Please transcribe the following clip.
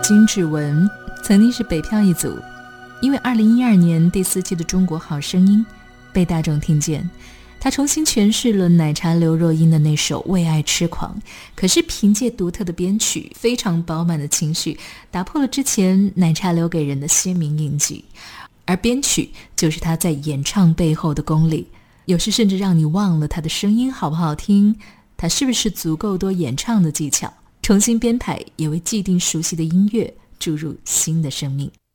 金志文曾经是北漂一族，因为2012年第4季的《中国好声音》被大众听见，他重新诠释了奶茶刘若英的那首《为爱痴狂》，可是凭借独特的编曲，非常饱满的情绪，打破了之前奶茶留给人的鲜明印记。而编曲就是他在演唱背后的功力，有时甚至让你忘了他的声音好不好听，他是不是足够多演唱的技巧，重新编排，也为既定熟悉的音乐注入新的生命。